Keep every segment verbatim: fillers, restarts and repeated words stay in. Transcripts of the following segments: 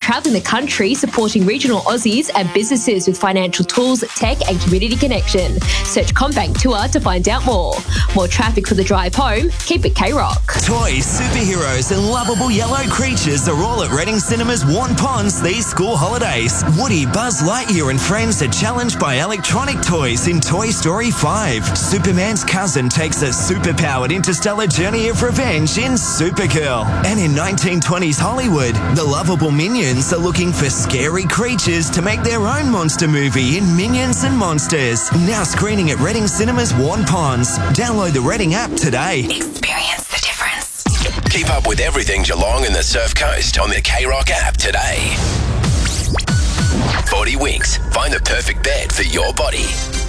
travelling the country supporting regional Aussies and businesses with financial tools, tech and community connection. Search CommBank Tour to find out more. More traffic for the drive home? Keep it K-Rock. Toys, superheroes and lovable yellow creatures are all at Reading Cinemas Warn Ponds these school holidays. Woody, Buzz Lightyear and friends are challenged by electronic toys in Toy Story five. Superman's cousin takes a superpowered interstellar journey of revenge in Supergirl. And in nineteen twenties Hollywood, the lovable Minions are looking for scary creatures to make their own monster movie in Minions and Monsters. Now screening at Reading Cinemas Warn Ponds. Download the Reading app today. Experience the difference. Keep up with everything Geelong and the Surf Coast on the K-Rock app today. forty Winks. Find the perfect bed for your body.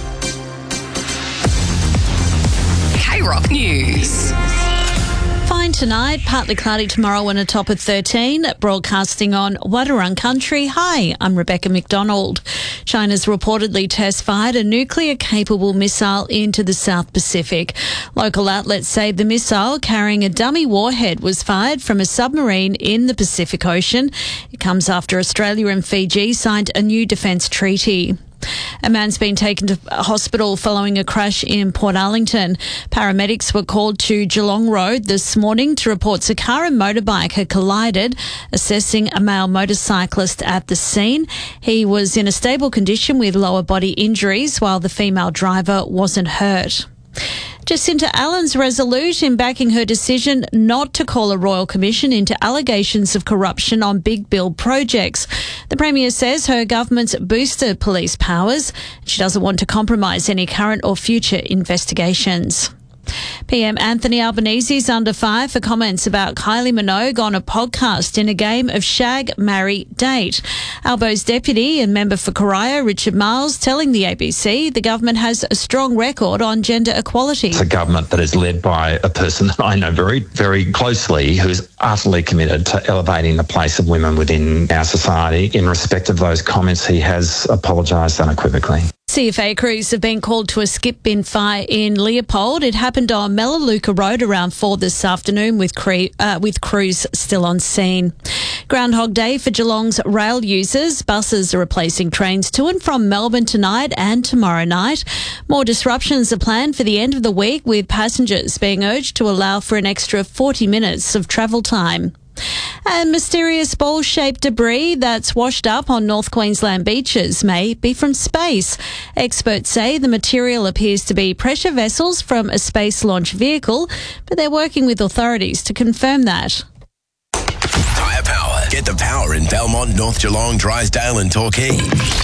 K-Rock News. Fine tonight, partly cloudy tomorrow and a top of thirteen. Broadcasting on Wadawurrung Country. Hi, I'm Rebecca McDonald. China's reportedly test-fired a nuclear-capable missile into the South Pacific. Local outlets say the missile, carrying a dummy warhead, was fired from a submarine in the Pacific Ocean. It comes after Australia and Fiji signed a new defence treaty. A man's been taken to hospital following a crash in Port Arlington. Paramedics were called to Geelong Road this morning to report a car and motorbike had collided, assessing a male motorcyclist at the scene. He was in a stable condition with lower body injuries, while the female driver wasn't hurt. Jacinta Allen's resolute in backing her decision not to call a royal commission into allegations of corruption on big build projects. The Premier says her government's boosted police powers. She doesn't want to compromise any current or future investigations. P M Anthony Albanese is under fire for comments about Kylie Minogue on a podcast in a game of shag, marry, date. Albo's deputy and member for Corio, Richard Miles, telling the A B C the government has a strong record on gender equality. It's a government that is led by a person that I know very, very closely who is utterly committed to elevating the place of women within our society. In respect of those comments, he has apologised unequivocally. C F A crews have been called to a skip bin fire in Leopold. It happened on Melaleuca Road around four this afternoon with, cre- uh, with crews still on scene. Groundhog Day for Geelong's rail users. Buses are replacing trains to and from Melbourne tonight and tomorrow night. More disruptions are planned for the end of the week, with passengers being urged to allow for an extra forty minutes of travel time. And mysterious ball-shaped debris that's washed up on North Queensland beaches may be from space. Experts say the material appears to be pressure vessels from a space launch vehicle, but they're working with authorities to confirm that. Tyre Power. Get the power in Belmont, North Geelong, Drysdale and Torquay.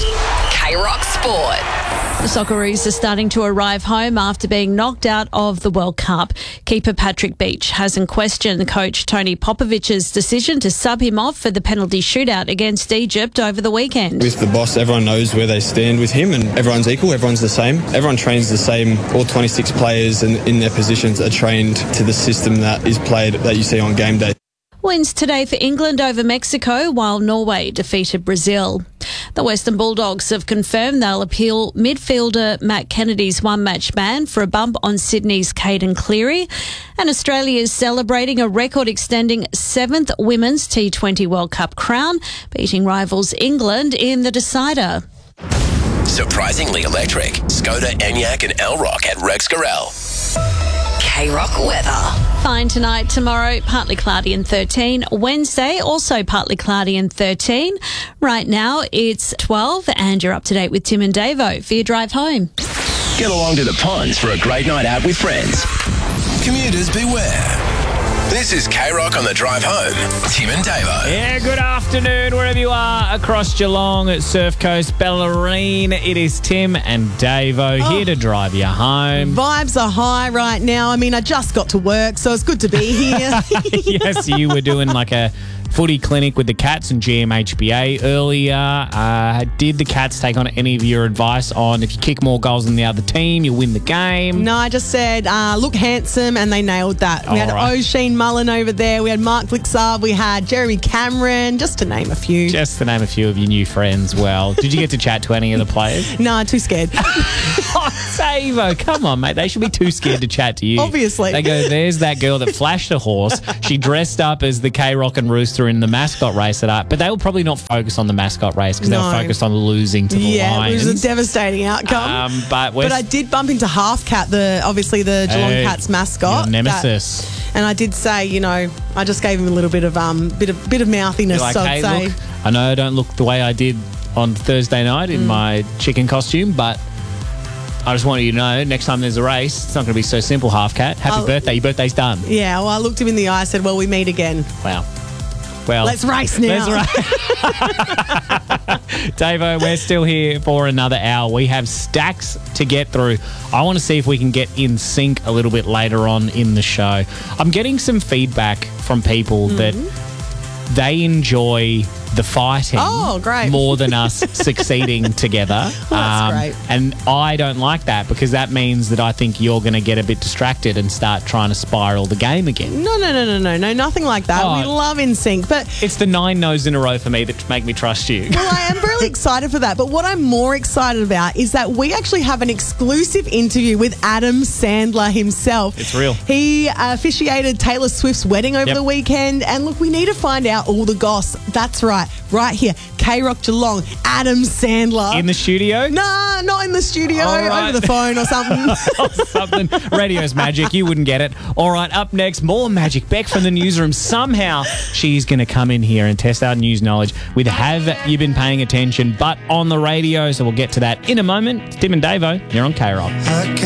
K-Rock Sport. The Socceroos are starting to arrive home after being knocked out of the World Cup. Keeper Patrick Beach hasn't questioned coach Tony Popovic's decision to sub him off for the penalty shootout against Egypt over the weekend. With the boss, everyone knows where they stand with him, and everyone's equal, everyone's the same. Everyone trains the same. All twenty-six players in, in their positions are trained to the system that is played that you see on game day. Wins today for England over Mexico, while Norway defeated Brazil. The Western Bulldogs have confirmed they'll appeal midfielder Matt Kennedy's one-match ban for a bump on Sydney's Caden Cleary. And Australia is celebrating a record-extending seventh Women's T twenty World Cup crown, beating rivals England in the decider. Surprisingly electric. Skoda, Enyaq and Elrock at Rex Gorel. K-Rock weather. Fine tonight, tomorrow, partly cloudy and thirteen. Wednesday, also partly cloudy and thirteen. Right now, it's twelve, and you're up to date with Tim and Davo for your drive home. Get along to the ponds for a great night out with friends. Commuters beware. This is K-Rock on the drive home. Tim and Davo. Yeah, good afternoon wherever you are across Geelong at Surf Coast, Bellarine. It is Tim and Davo Oh. here to drive you home. Vibes are high right now. I mean, I just got to work, so it's good to be here. Yes, you were doing like a footy clinic with the Cats and G M H B A earlier. Uh, did the Cats take on any of your advice on if you kick more goals than the other team, you win the game? No, I just said, uh, look handsome, and they nailed that. We All had right. O'Sheen Mullen over there. We had Mark Blixard. We had Jeremy Cameron, just to name a few. Just to name a few of your new friends. Well, did you get to chat to any of the players? No, too scared. Oh, Savo, come on, mate. They should be too scared to chat to you. Obviously. They go, there's that girl that flashed a horse. She dressed up as the K-Rock and Rooster race or in the mascot race that are, but they will probably not focus on the mascot race because No. they were focused on losing to the Yeah, Lions. it was a devastating outcome. Um, but West, but I did bump into Half Cat, the obviously the Geelong Hey, Cats mascot. your nemesis. That- and I did say, you know, I just gave him a little bit of um, bit of bit of mouthiness. You're like, so I'd hey, say. look, I know I don't look the way I did on Thursday night Mm. in my chicken costume, but I just want you to know next time there's a race, it's not going to be so simple, Half Cat. Happy I'll- birthday. Your birthday's done. Yeah, well, I looked him in the eye. I said, "Well, we meet again. Wow. Well, Let's race now." Let's race. Davo, we're still here for another hour. We have stacks to get through. I want to see if we can get in sync a little bit later on in the show. I'm getting some feedback from people that they enjoy the fighting Oh, great. more than us succeeding together. Well, that's great. And I don't like that because that means that I think you're going to get a bit distracted and start trying to spiral the game again. No, no, no, no, no, no, nothing like that. Oh. We love In Sync, but It's the nine no's in a row for me that make me trust you. well, I am really excited for that. But what I'm more excited about is that we actually have an exclusive interview with Adam Sandler himself. It's real. He uh, officiated Taylor Swift's wedding over Yep. the weekend. And look, we need to find out all the goss. That's right. Right here. K-Rock Geelong. Adam Sandler. In the studio? Nah, not in the studio. All right. Over the phone or something. Something. Radio's magic. You wouldn't get it. All right, up next, more magic. Beck from the newsroom. Somehow she's going to come in here and test our news knowledge with Have You Been Paying Attention, but on the radio. So we'll get to that in a moment. It's Tim and Davo. You're on K-Rock.